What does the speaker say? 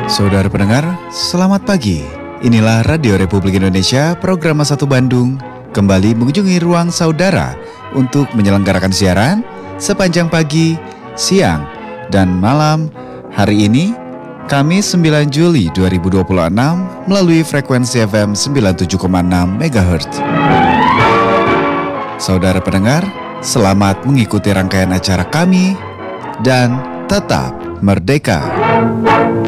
Saudara pendengar, selamat pagi. Inilah Radio Republik Indonesia, program Masa 1 Bandung, kembali mengunjungi ruang saudara untuk menyelenggarakan siaran sepanjang pagi, siang, dan malam hari ini, Kamis 9 Juli 2026 melalui frekuensi FM 97,6 MHz. Saudara pendengar, selamat mengikuti rangkaian acara kami dan tetap merdeka.